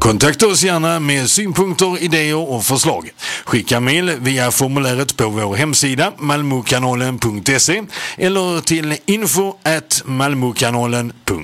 Kontakta oss gärna med synpunkter, idéer och förslag. Skicka mejl via formuläret på vår hemsida malmokanalen.se eller till info@malmokanalen.se.